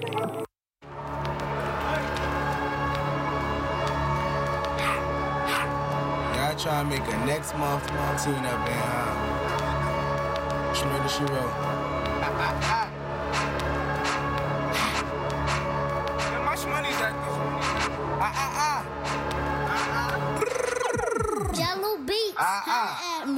Y'all try to make a next month tune up and Shmurda She Wrote.